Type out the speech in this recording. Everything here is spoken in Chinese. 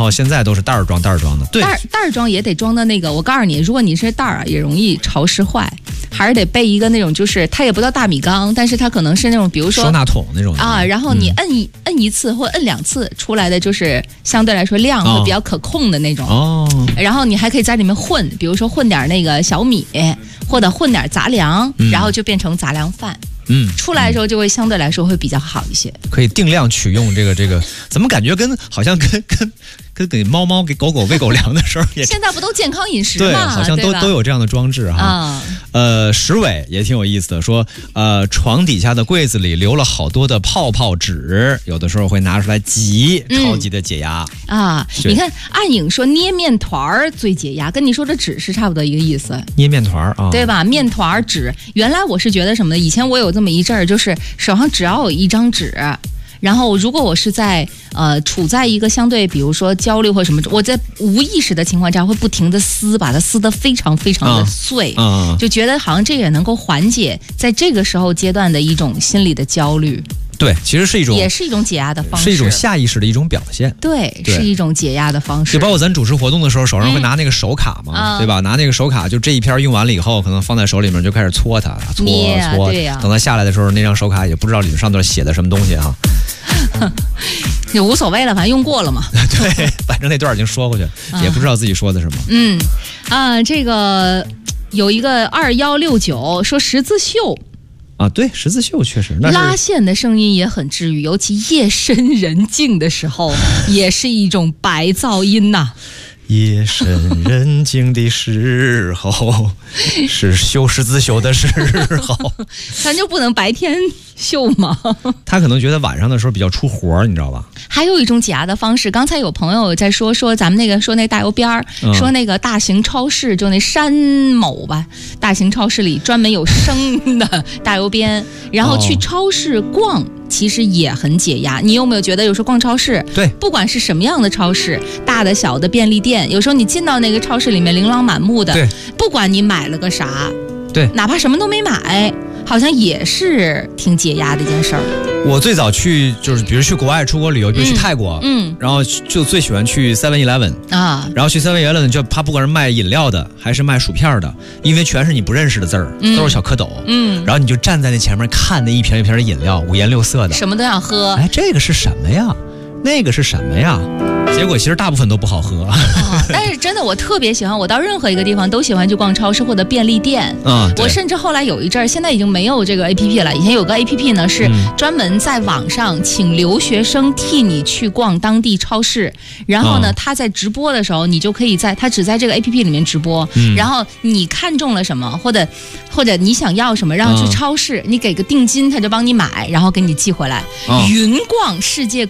后现在都是袋儿装的。对， 袋儿装也得装的那个，我告诉你，如果你是袋儿也容易潮湿坏，还是得备一个那种，就是它也不叫大米缸，但是它可能是那种，比如说收纳桶那种啊，然后你摁一次或摁2次出来的，就是相对来说量会比较可控的那种。哦。然后你还可以在里面混，比如说混点那个小米，或者混点杂粮，然后就变成杂粮饭。出来的时候就会相对来说会比较好一些。 可以定量取用这个，怎么感觉好像跟给猫猫给狗狗喂狗粮的时候也。 现在不都健康饮食吗？ 对，好像都有这样的装置哈。石伟也挺有意思的，说床底下的柜子里留了好多的泡泡纸，有的时候会拿出来挤，超级的解压啊。你看暗影说捏面团最解压，跟你说的纸是差不多一个意思。 捏面团啊， 对吧？面团纸，原来我是觉得什么呢？以前我有这么一阵儿，就是手上只要有一张纸。然后，如果我是在处在一个相对，比如说焦虑或什么，我在无意识的情况下会不停的把它撕得非常非常的碎，就觉得好像这也能够缓解在这个时候阶段的一种心理的焦虑。 对，其实是一种， 也是一种解压的方式， 是一种下意识的一种表现。 对，是一种解压的方式。 就包括咱主持活动的时候，手上会拿那个手卡嘛，对吧？拿那个手卡，就这一篇用完了以后，可能放在手里面就开始搓它，搓。 对呀。 等它下来的时候，那张手卡也不知道里面上头写的什么东西哈。 也无所谓了，反正用过了嘛。 对，反正那段已经说过去，也不知道自己说的什么。 这个有一个2169说十字绣。 啊，对，十字绣确实， 拉线的声音也很治愈，尤其夜深人静的时候，也是一种白噪音呐。 夜深人静的时候，是绣十字绣的时候， 咱就不能白天绣吗？ 他可能觉得晚上的时候比较出活，你知道吧？ 还有一种解压的方式，刚才有朋友在说咱们那个说那大邮边说那个大型超市，就那山某吧，大型超市里专门有生的大邮边，然后去超市逛。其实也很解压，你有没有觉得有时候逛超市， 对， 不管是什么样的超市，大的小的便利店，有时候你进到那个超市里面琳琅满目的， 对， 不管你买了个啥， 对， 哪怕什么都没买，好像也是挺解压的一件事儿。 我最早去就是比如去国外出国旅游，比如去泰国，然后就最喜欢去 7-Eleven 啊，然后去 7-Eleven 就他不管是卖饮料的还是卖薯片的，因为全是你不认识的字儿，都是小蝌蚪，然后你就站在那前面看那一瓶一瓶的饮料，五颜六色的， 什么都想喝。 哎，这个是什么呀？那个是什么呀？结果其实大部分都不好喝。 但是真的我特别喜欢，我到任何一个地方都喜欢去逛超市或者便利店。我甚至后来有一阵儿，现在已经没有这个 APP 了。以前有个 APP 呢，是专门在网上请留学生替你去逛当地超市，然后呢，他在直播的时候，你就可以他只在这个 APP 里面直播，然后你看中了什么，或者你想要什么，让去超市，你给个定金，他就帮你买，然后给你寄回来。云逛世界